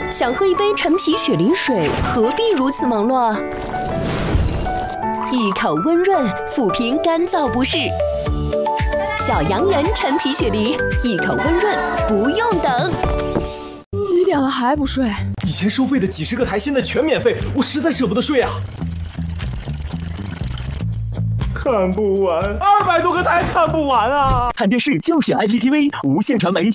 想喝一杯陈皮雪梨水，何必如此忙碌？一口温润，抚平干燥不适。小洋人陈皮雪梨，一口温润，不用等。 几点了还不睡？ 以前收费的几十个台现在全免费，我实在舍不得睡啊。看不完，200多个台看不完啊！ 看电视就选 IPTV，无线传媒。